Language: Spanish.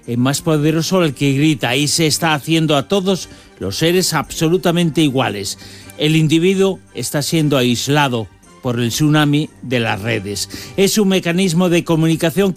es más poderoso el que grita y se está haciendo a todos los seres absolutamente iguales. El individuo está siendo aislado por el tsunami de las redes. Es un mecanismo de comunicación